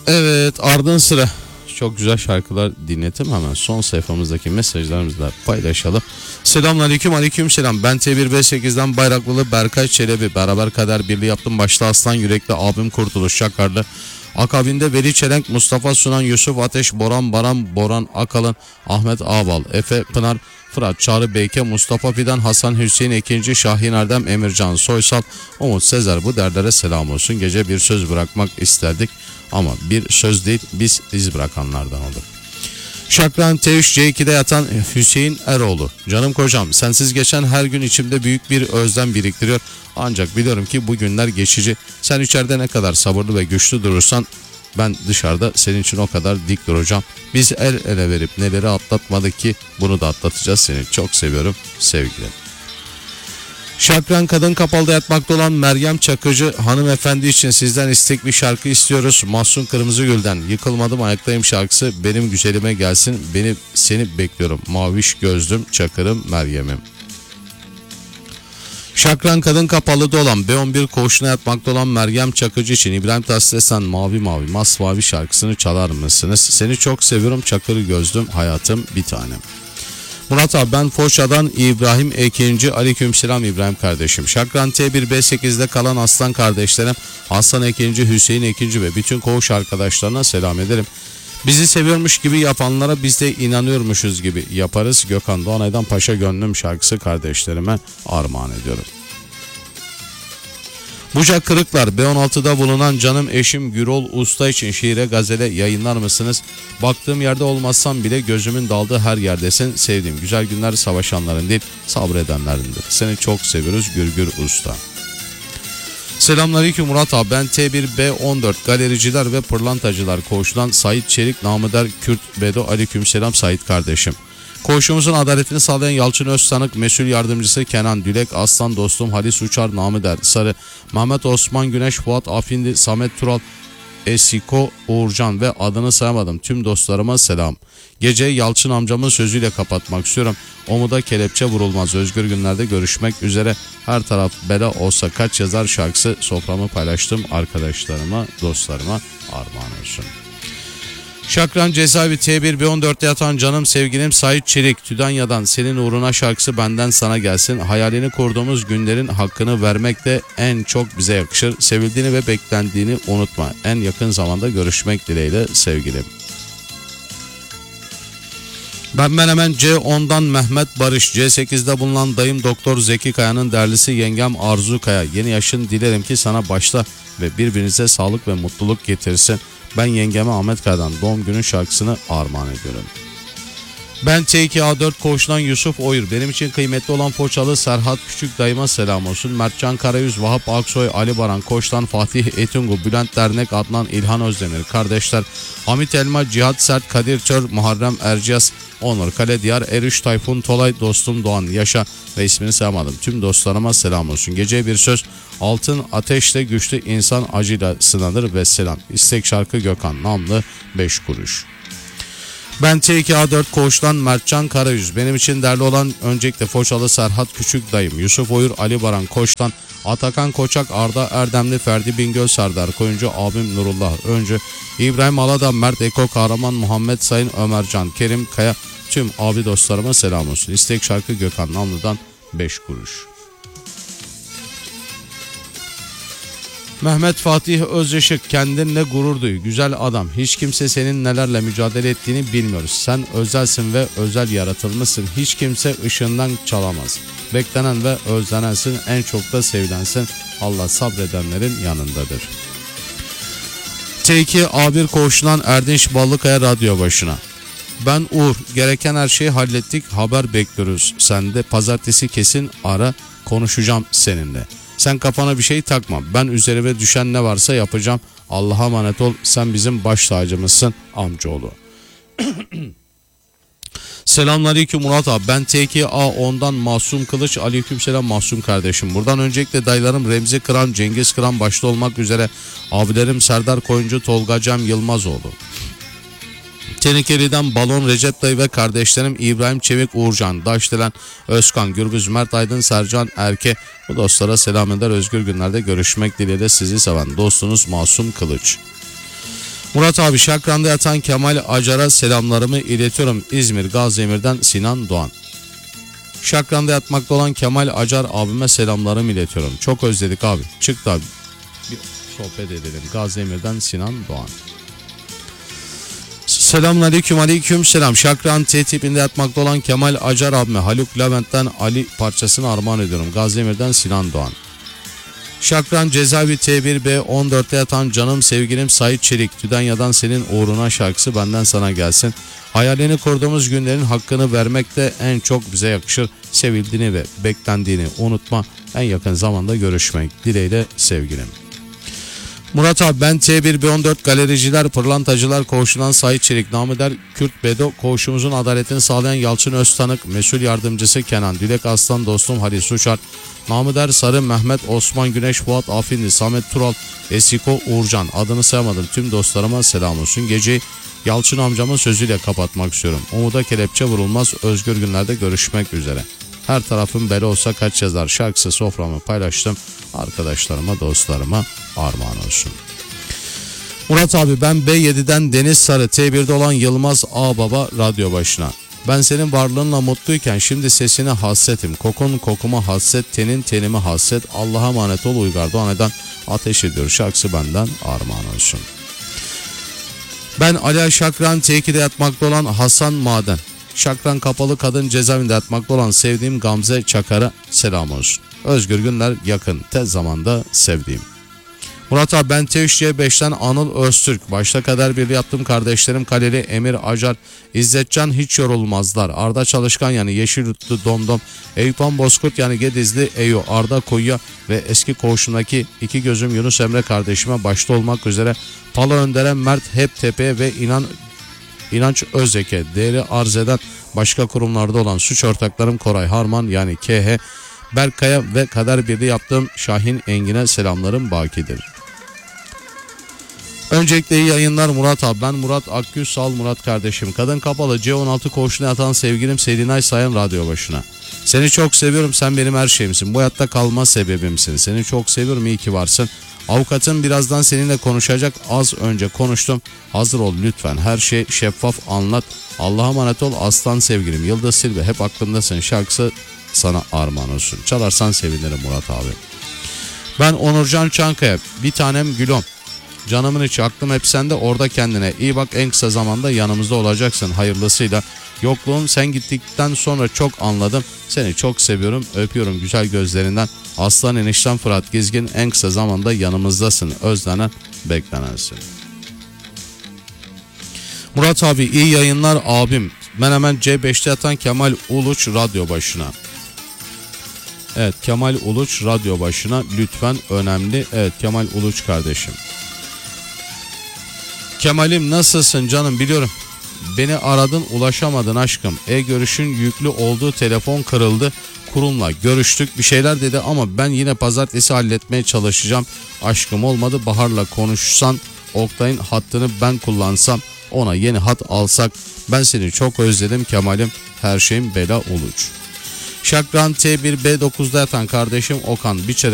Evet, ardın sıra çok güzel şarkılar dinletim. Hemen son sayfamızdaki mesajlarımızla paylaşalım. Selamünaleyküm, aleykümselam. Ben T1B8'den Bayraklılı Berkay Çelebi. Beraber kader birliği yaptım. Başta Aslan Yürekli abim Kurtuluş Şakarlı. Akabinde Veli Çelenk, Mustafa Sunan, Yusuf Ateş, Boran Baran, Boran Akalın, Ahmet Ağbal, Efe Pınar, Fırat Çağrı Beyke, Mustafa Fidan, Hasan Hüseyin Ekinci, Şahin Erdem, Emircan Soysal, Umut Sezer, bu derlere selam olsun. Gece bir söz bırakmak isterdik ama bir söz değil, biz iz bırakanlardan olduk. Şakran T3C2'de yatan Hüseyin Eroğlu. Canım kocam, sensiz geçen her gün içimde büyük bir özlem biriktiriyor. Ancak biliyorum ki bu günler geçici. Sen içeride ne kadar sabırlı ve güçlü durursan ben dışarıda senin için o kadar dik duracağım. Biz el ele verip neleri atlatmadık ki bunu da atlatacağız. Seni çok seviyorum, sevgilim. Şakran Kadın Kapalı'da yatmakta olan Meryem Çakıcı hanımefendi için sizden istek bir şarkı istiyoruz. Mahsun Kırmızıgül'den Yıkılmadım Ayaktayım şarkısı benim güzelime gelsin. Seni bekliyorum. Maviş gözlüm Çakır'ım Meryem'im. Şakran Kadın Kapalı'da olan B11 koğuşuna yatmakta olan Meryem Çakıcı için İbrahim Tatlıses'ten Mavi Mavi Masmavi şarkısını çalar mısınız? Seni çok seviyorum Çakır gözlüm hayatım bir tanem. Murat abi, ben Foça'dan İbrahim Ekinci. Aleykümselam İbrahim kardeşim. Şakran T1B8'de kalan aslan kardeşlerim Aslan Ekinci, Hüseyin Ekinci ve bütün koğuş arkadaşlarına selam ederim. Bizi seviyormuş gibi yapanlara biz de inanıyormuşuz gibi yaparız. Gökhan Doğanay'dan Paşa Gönlüm şarkısı kardeşlerime armağan ediyorum. Bucak Kırıklar B16'da bulunan canım eşim Gürol Usta için şiire gazele yayınlar mısınız? Baktığım yerde olmazsam bile gözümün daldığı her yerdesin. Sevdiğim güzel günler savaşanların değil sabredenlerindir. Seni çok seviyoruz Gürgür Usta. Selamünaleyküm Murat abi, ben T1B14 galericiler ve pırlantacılar koğuşundan Sait Çelik namı der Kürt Bedo. Aleykümselam Sait kardeşim. Koğuşumuzun adaletini sağlayan Yalçın Özsanık, mesul yardımcısı Kenan Dülek, Aslan dostum Halis Uçar namı der Sarı, Mehmet Osman Güneş, Fuat Afindi, Samet Tural, Esiko Uğurcan ve adını sayamadım tüm dostlarıma selam. Geceyi Yalçın amcamın sözüyle kapatmak istiyorum. Omuda kelepçe vurulmaz. Özgür günlerde görüşmek üzere. Her taraf bela olsa kaç yazar şarkısı soframı paylaştım arkadaşlarıma, dostlarıma armağan olsun. Şakran Cezaevi T1B14'te yatan canım sevgilim Sait Çelik, Tüdanya'dan senin uğruna şarkısı benden sana gelsin. Hayalini kurduğumuz günlerin hakkını vermek de en çok bize yakışır. Sevildiğini ve beklendiğini unutma. En yakın zamanda görüşmek dileğiyle sevgilim. Ben hemen C10'dan Mehmet Barış, C8'de bulunan dayım Doktor Zeki Kaya'nın derlisi yengem Arzu Kaya. Yeni yaşın dilerim ki sana başta ve birbirinize sağlık ve mutluluk getirsin. Ben yengeme Ahmet Kaya'dan doğum günü şarkısını armağan ediyorum. Ben T2A4 koğuşundan Yusuf Oyur. Benim için kıymetli olan Foçalı Serhat Küçük dayıma selam olsun. Mertcan Karayüz, Vahap Aksoy, Ali Baran Koç'tan Fatih Etungu, Bülent Dernek, Adnan İlhan Özdemir kardeşler, Hamit Elma, Cihat Sert, Kadir Çör, Muharrem Erciyes, Onur Kale Diyar, Eriş Tayfun Tolay, dostum Doğan Yaşa ve ismini sayamadım tüm dostlarıma selam olsun. Geceye bir söz, altın ateşle güçlü insan acıyla sınanır ve selam. İstek şarkı Gökhan namlı 5 kuruş. Ben T2A4 koğuştan Mertcan Karayüz. Benim için değerli olan öncelikle Foçalı Serhat Küçük dayım Yusuf Oyur, Ali Baran Koç'tan Atakan Koçak, Arda Erdemli, Ferdi Bingöl, Serdar Koyuncu, abim Nurullah Öncü, İbrahim Alada, Mert Eko Kahraman, Muhammed Sayın, Ömercan Kerim Kaya, tüm abi dostlarıma selam olsun. İstek şarkı Gökhan Namlı'dan 5 kuruş. Mehmet Fatih Özışık, kendinle gurur duy güzel adam, hiç kimse senin nelerle mücadele ettiğini bilmiyoruz. Sen özelsin ve özel yaratılmışsın, hiç kimse ışığından çalamaz. Beklenen ve özlenensin, en çok da sevilensin. Allah sabredenlerin yanındadır. T2A1 koğuşundan Erdinç Ballıkaya radyo başına. Ben Uğur, gereken her şeyi hallettik, haber bekliyoruz. Sen de pazartesi kesin ara, konuşacağım seninle. Sen kafana bir şey takma. Ben üzerime düşen ne varsa yapacağım. Allah'a emanet ol. Sen bizim baş tacımızsın amcaoğlu. Selamünaleyküm Murat abi. Ben T2A10'dan Masum Kılıç. Aleykümselam Masum kardeşim. Buradan öncelikle dayılarım Remzi Kıran, Cengiz Kıran başta olmak üzere abilerim Serdar Koyuncu, Tolga Cem Yılmazoğlu. Tenikeli'den Balon Recep dayı ve kardeşlerim İbrahim Çevik, Uğurcan, Daşdelen, Özkan, Gürbüz, Mert Aydın, Sercan Erke. Bu dostlara selam eder. Özgür günlerde görüşmek dileğiyle sizi seven dostunuz Masum Kılıç. Murat abi Şakran'da yatan Kemal Acar'a selamlarımı iletiyorum. İzmir Gaziemir'den Sinan Doğan. Şakran'da yatmakta olan Kemal Acar abime selamlarımı iletiyorum. Çok özledik abi. Çık da bir sohbet edelim. Gaziemir'den Sinan Doğan. Selamünaleyküm, aleyküm selam. Şakran T tipinde yatmakta olan Kemal Acar abime Haluk Levent'ten Ali parçasını armağan ediyorum. Gaziemir'den Sinan Doğan. Şakran Cezaevi T1B 14'te yatan canım sevgilim Sait Çelik. Tüdanya'dan senin uğruna şarkısı benden sana gelsin. Hayalini kurduğumuz günlerin hakkını vermek de en çok bize yakışır. Sevildiğini ve beklendiğini unutma. En yakın zamanda görüşmek dileğiyle sevgilim. Murat abi ben T1B14 galericiler, pırlantacılar koğuşundan Sait Çelik, namı der Kürt Bedo, koğuşumuzun adaletini sağlayan Yalçın Öztanık, mesul yardımcısı Kenan, Dilek Aslan dostum Halis Uçar, namı der Sarı Mehmet, Osman Güneş, Fuat Afindi, Samet Tural, Esiko Uğurcan, adını sayamadım tüm dostlarıma selam olsun. Geceyi Yalçın amcamın sözüyle kapatmak istiyorum. Umuda kelepçe vurulmaz, özgür günlerde görüşmek üzere. Her tarafım bela olsa kaç yazar şarkısı soframı paylaştım. Arkadaşlarıma, dostlarıma armağan olsun. Murat abi ben B7'den Deniz Sarı, T1'de olan Yılmaz Ağbaba radyo başına. Ben senin varlığınla mutluyken şimdi sesine hasretim. Kokun kokuma hasret, tenin tenime hasret. Allah'a emanet ol Uygar Doğan'dan ateş ediyor şarkısı benden armağan olsun. Ben Ali Şakran T2'de yatmakta olan Hasan Maden. Şakran Kapalı Kadın Cezaevinde yatmakta olan sevdiğim Gamze Çakar'a selam olsun. Özgür günler yakın, tez zamanda sevdiğim. Murat abi ben T3C5'ten Anıl Öztürk. Başta kadar birliği yaptığım kardeşlerim Kaleli, Emir Acar, İzzetcan hiç yorulmazlar. Arda Çalışkan yani Yeşilyurtlu Domdom, Eyüpan Bozkurt yani Gedizli Eyo, Arda Koyuya ve eski koğuşumdaki iki gözüm Yunus Emre kardeşime başta olmak üzere Pala Önder'e, Mert Heptepe'ye ve İnanç Özek'e değeri arz eden başka kurumlarda olan suç ortaklarım Koray Harman yani KH, Berkay'a ve kader birliği yaptığım Şahin Engin'e selamlarım bakidir. Öncelikle iyi yayınlar Murat abi. Ben Murat Akgüz, sağ ol Murat kardeşim. Kadın Kapalı C16 koğuşuna yatan sevgilim Selinay Sayan radyo başına. Seni çok seviyorum, sen benim her şeyimsin. Bu hayatta kalma sebebimsin. Seni çok seviyorum, iyi ki varsın. Avukatım birazdan seninle konuşacak. Az önce konuştum. Hazır ol lütfen. Her şey şeffaf anlat. Allah'a emanet ol aslan sevgilim. Yıldız Silve hep aklımdasın şarkısı sana armağan olsun. Çalarsan sevinirim Murat abi. Ben Onurcan Çankaya. Bir tanem gülüm. Canımın içi aklım hep sende, orada kendine iyi bak, en kısa zamanda yanımızda olacaksın hayırlısıyla. Yokluğun sen gittikten sonra çok anladım. Seni çok seviyorum, öpüyorum güzel gözlerinden. Aslan enişten Fırat Gizgin, en kısa zamanda yanımızdasın. Özlenen, beklenensin. Murat abi iyi yayınlar abim. Ben hemen C5'te yatan Kemal Uluç radyo başına. Evet Kemal Uluç radyo başına lütfen, önemli. Evet Kemal Uluç kardeşim. Kemal'im nasılsın canım, biliyorum. Beni aradın ulaşamadın aşkım. E-görüşün yüklü olduğu telefon kırıldı. Kurumla görüştük bir şeyler dedi ama ben yine pazartesi halletmeye çalışacağım. Aşkım olmadı, Bahar'la konuşsan, Oktay'ın hattını ben kullansam, ona yeni hat alsak. Ben seni çok özledim Kemal'im. Her şeyim bela oluç. Şakran T1B9'da yatan kardeşim Okan Biçer